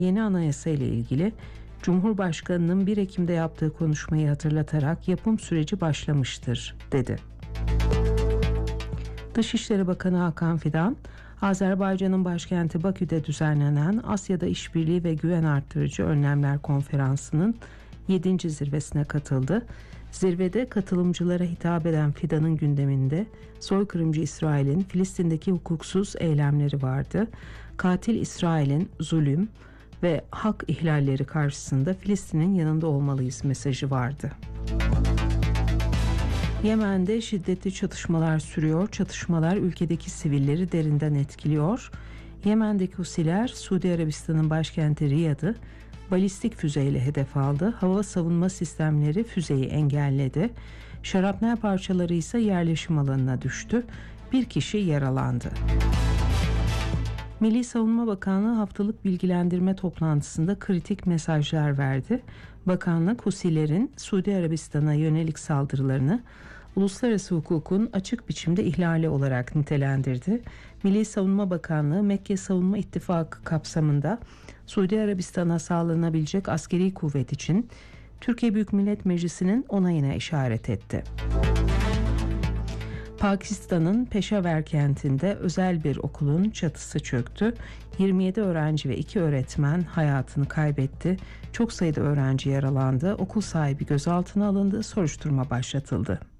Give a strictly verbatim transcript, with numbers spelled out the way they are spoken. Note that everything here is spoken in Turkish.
Yeni anayasa ile ilgili Cumhurbaşkanı'nın bir Ekim'de yaptığı konuşmayı hatırlatarak yapım süreci başlamıştır dedi. Dışişleri Bakanı Hakan Fidan, Azerbaycan'ın başkenti Bakü'de düzenlenen Asya'da İşbirliği ve Güven Arttırıcı Önlemler Konferansı'nın yedinci zirvesine katıldı. Zirvede katılımcılara hitap eden Fidan'ın gündeminde soykırımcı İsrail'in Filistin'deki hukuksuz eylemleri vardı. Katil İsrail'in zulüm ve hak ihlalleri karşısında Filistin'in yanında olmalıyız mesajı vardı. Yemen'de şiddetli çatışmalar sürüyor. Çatışmalar ülkedeki sivilleri derinden etkiliyor. Yemen'deki Husiler Suudi Arabistan'ın başkenti Riyad'ı balistik füzeyle hedef aldı. Hava savunma sistemleri füzeyi engelledi. Şarapnel parçaları ise yerleşim alanına düştü. Bir kişi yaralandı. Milli Savunma Bakanlığı haftalık bilgilendirme toplantısında kritik mesajlar verdi. Bakanlık Husilerin Suudi Arabistan'a yönelik saldırılarını uluslararası hukukun açık biçimde ihlali olarak nitelendirdi. Milli Savunma Bakanlığı Mekke Savunma İttifakı kapsamında Suudi Arabistan'a sağlanabilecek askeri kuvvet için Türkiye Büyük Millet Meclisi'nin onayına işaret etti. Pakistan'ın Peşaver kentinde özel bir okulun çatısı çöktü. yirmi yedi öğrenci ve iki öğretmen hayatını kaybetti. Çok sayıda öğrenci yaralandı. Okul sahibi gözaltına alındı. Soruşturma başlatıldı.